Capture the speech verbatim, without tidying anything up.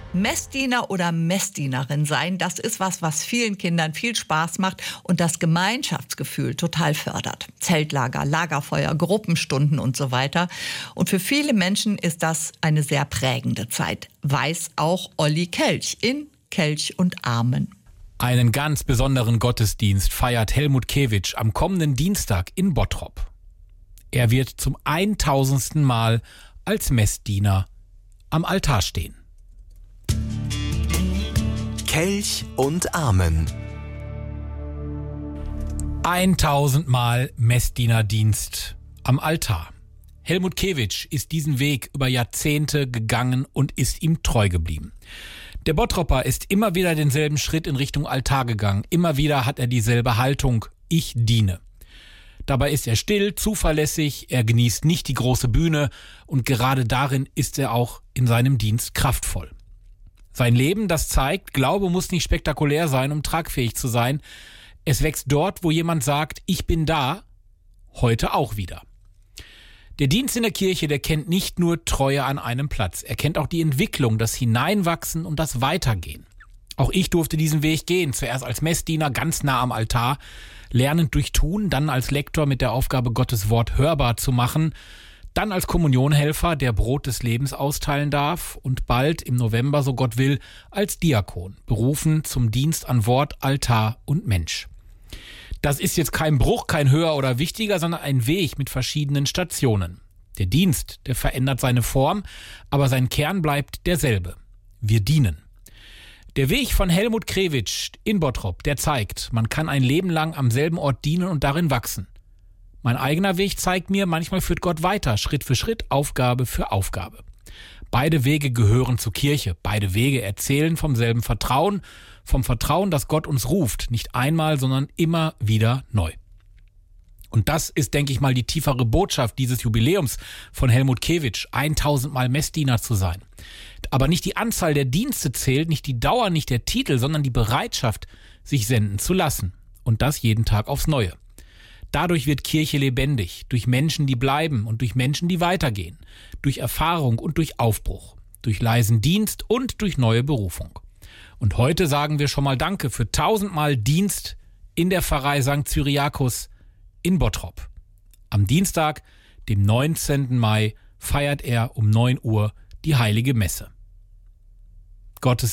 Messdiener oder Messdienerin sein, das ist was, was vielen Kindern viel Spaß macht und das Gemeinschaftsgefühl total fördert. Zeltlager, Lagerfeuer, Gruppenstunden und so weiter. Und für viele Menschen ist das eine sehr prägende Zeit. Weiß auch Olli Kelch in Kelch und Amen. Einen ganz besonderen Gottesdienst feiert Helmut Kewitsch am kommenden Dienstag in Bottrop. Er wird zum eintausendsten Mal als Messdiener am Altar stehen. Kelch und Amen. Eintausendmal Messdienerdienst am Altar. Helmut Kewitsch ist diesen Weg über Jahrzehnte gegangen und ist ihm treu geblieben. Der Bottropper ist immer wieder denselben Schritt in Richtung Altar gegangen. Immer wieder hat er dieselbe Haltung: Ich diene. Dabei ist er still, zuverlässig, er genießt nicht die große Bühne und gerade darin ist er auch in seinem Dienst kraftvoll. Sein Leben, das zeigt, Glaube muss nicht spektakulär sein, um tragfähig zu sein. Es wächst dort, wo jemand sagt, ich bin da, heute auch wieder. Der Dienst in der Kirche, der kennt nicht nur Treue an einem Platz. Er kennt auch die Entwicklung, das Hineinwachsen und das Weitergehen. Auch ich durfte diesen Weg gehen, zuerst als Messdiener ganz nah am Altar, lernend durch Tun, dann als Lektor mit der Aufgabe, Gottes Wort hörbar zu machen, dann als Kommunionhelfer, der Brot des Lebens austeilen darf und bald im November, so Gott will, als Diakon, berufen zum Dienst an Wort, Altar und Mensch. Das ist jetzt kein Bruch, kein höher oder wichtiger, sondern ein Weg mit verschiedenen Stationen. Der Dienst, der verändert seine Form, aber sein Kern bleibt derselbe. Wir dienen. Der Weg von Helmut Kewitsch in Bottrop, der zeigt, man kann ein Leben lang am selben Ort dienen und darin wachsen. Mein eigener Weg zeigt mir, manchmal führt Gott weiter, Schritt für Schritt, Aufgabe für Aufgabe. Beide Wege gehören zur Kirche. Beide Wege erzählen vom selben Vertrauen, vom Vertrauen, dass Gott uns ruft. Nicht einmal, sondern immer wieder neu. Und das ist, denke ich mal, die tiefere Botschaft dieses Jubiläums von Helmut Kewitsch, eintausendmal Messdiener zu sein. Aber nicht die Anzahl der Dienste zählt, nicht die Dauer, nicht der Titel, sondern die Bereitschaft, sich senden zu lassen. Und das jeden Tag aufs Neue. Dadurch wird Kirche lebendig, durch Menschen, die bleiben und durch Menschen, die weitergehen, durch Erfahrung und durch Aufbruch, durch leisen Dienst und durch neue Berufung. Und heute sagen wir schon mal Danke für tausendmal Dienst in der Pfarrei Sankt Cyriakus in Bottrop. Am Dienstag, dem neunzehnten Mai, feiert er um neun Uhr die Heilige Messe. Gottes